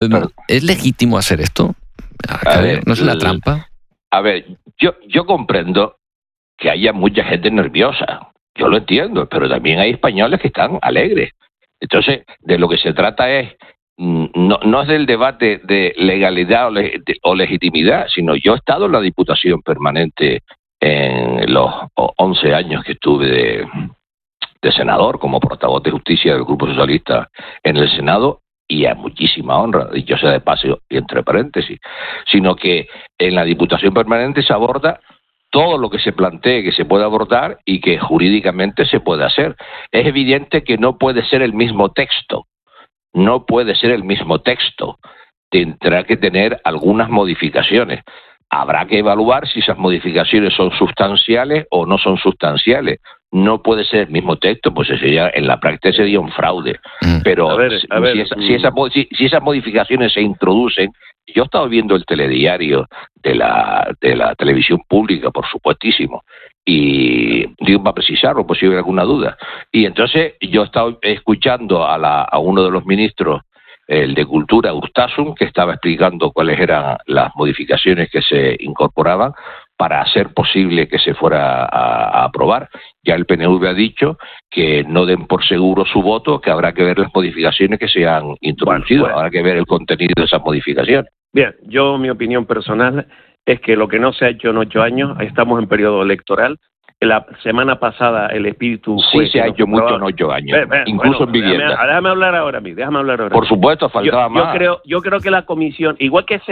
¿Es legítimo hacer esto? ¿No es una trampa? A ver, yo comprendo que haya mucha gente nerviosa. Yo lo entiendo, pero también hay españoles que están alegres. Entonces, de lo que se trata es, no es del debate de legalidad o legitimidad, sino yo he estado en la Diputación Permanente en los 11 años que estuve de senador, como portavoz de justicia del Grupo Socialista en el Senado, y a muchísima honra, dicho sea de paso y entre paréntesis, sino que en la Diputación Permanente se aborda todo lo que se plantee que se puede abordar y que jurídicamente se puede hacer. Es evidente que no puede ser el mismo texto, tendrá que tener algunas modificaciones. Habrá que evaluar si esas modificaciones son sustanciales o no son sustanciales. No puede ser el mismo texto, pues en la práctica sería un fraude. Pero si esas modificaciones se introducen, yo he estado viendo el telediario de la televisión pública, por supuestísimo, y digo para precisarlo, por si hubiera alguna duda. Y entonces yo he estado escuchando a uno de los ministros, el de Cultura, Urtasun, que estaba explicando cuáles eran las modificaciones que se incorporaban para hacer posible que se fuera a aprobar. Ya el PNV ha dicho que no den por seguro su voto, que habrá que ver las modificaciones que se han introducido, habrá que ver el contenido de esas modificaciones. Bien, mi opinión personal es que lo que no se ha hecho en 8 años, estamos en periodo electoral. La semana pasada el espíritu fue... Sí, se ha hecho mucho en 8 años, incluso en vivienda. Déjame hablar ahora a mí. Por supuesto, faltaba más. Yo creo que la comisión, igual que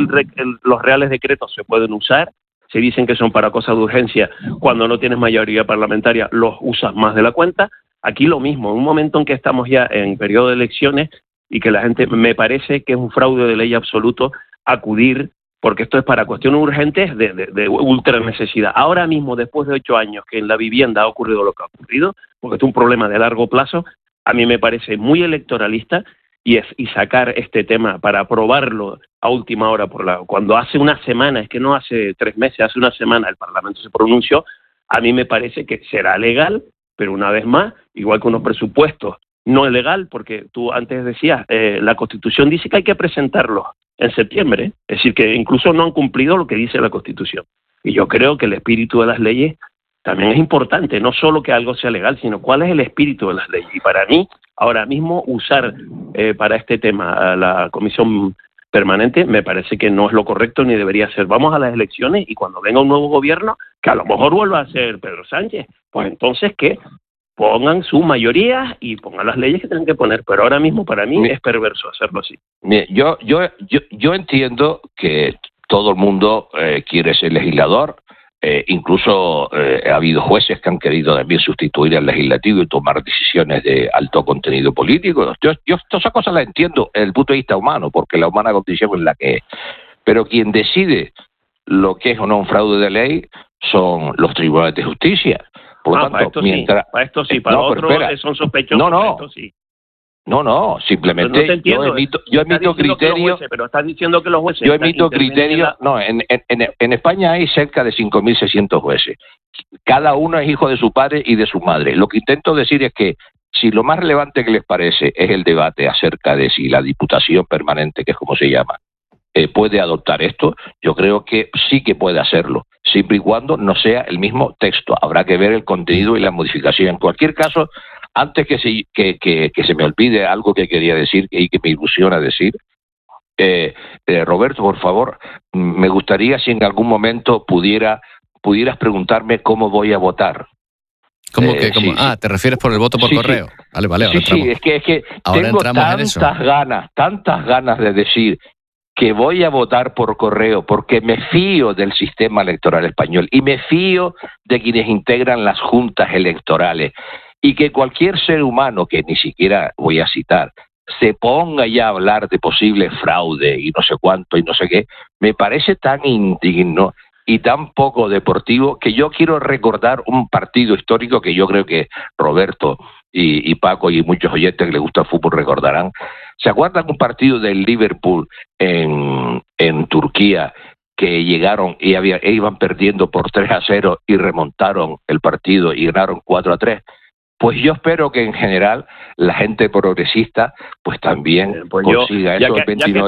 los reales decretos se pueden usar, se dicen que son para cosas de urgencia, cuando no tienes mayoría parlamentaria los usas más de la cuenta. Aquí lo mismo, en un momento en que estamos ya en periodo de elecciones y que la gente, me parece que es un fraude de ley absoluto acudir, porque esto es para cuestiones urgentes de ultra necesidad. Ahora mismo, después de 8 años que en la vivienda ha ocurrido lo que ha ocurrido, porque es un problema de largo plazo, a mí me parece muy electoralista y sacar este tema para aprobarlo a última hora, cuando hace una semana, es que no hace 3 meses, hace una semana el Parlamento se pronunció, a mí me parece que será legal, pero una vez más, igual que unos presupuestos, no es legal, porque tú antes decías, la Constitución dice que hay que presentarlos en septiembre, es decir, que incluso no han cumplido lo que dice la Constitución. Y yo creo que el espíritu de las leyes también es importante, no solo que algo sea legal, sino cuál es el espíritu de las leyes. Y para mí, ahora mismo, usar para este tema a la Comisión Permanente me parece que no es lo correcto ni debería ser. Vamos a las elecciones y cuando venga un nuevo gobierno, que a lo mejor vuelva a ser Pedro Sánchez, pues entonces que pongan su mayoría y pongan las leyes que tengan que poner, pero ahora mismo para mí es perverso hacerlo así. Yo entiendo que todo el mundo quiere ser legislador, incluso ha habido jueces que han querido también sustituir al legislativo y tomar decisiones de alto contenido político. Yo todas esas cosas las entiendo desde el punto de vista humano, porque la humana condición es la que es. Pero quien decide lo que es o no un fraude de ley son los tribunales de justicia. Por lo tanto, para esto sí, para otros son sospechosos, para esto sí. No, simplemente yo emito criterio. Pero estás diciendo que los jueces... Yo emito criterio... No, en España hay cerca de 5.600 jueces. Cada uno es hijo de su padre y de su madre. Lo que intento decir es que si lo más relevante que les parece es el debate acerca de si la Diputación Permanente, que es como se llama, puede adoptar esto, yo creo que sí que puede hacerlo, siempre y cuando no sea el mismo texto. Habrá que ver el contenido y la modificación. En cualquier caso, antes que se me olvide algo que quería decir y que me ilusiona decir, Roberto, por favor, me gustaría si en algún momento pudieras preguntarme cómo voy a votar. ¿Cómo que? Sí. ¿Te refieres por el voto por correo? Sí. Vale, ahora entramos. Sí, es que tengo tantas ganas de decir que voy a votar por correo porque me fío del sistema electoral español y me fío de quienes integran las juntas electorales, y que cualquier ser humano, que ni siquiera voy a citar, se ponga ya a hablar de posible fraude y no sé cuánto y no sé qué, me parece tan indigno y tan poco deportivo, que yo quiero recordar un partido histórico que yo creo que Roberto y Paco y muchos oyentes que les gusta el fútbol recordarán. ¿Se acuerdan un partido del Liverpool en Turquía que llegaron y iban perdiendo por 3-0 y remontaron el partido y ganaron 4-3? Pues yo espero que en general la gente progresista pues también consiga eso el 29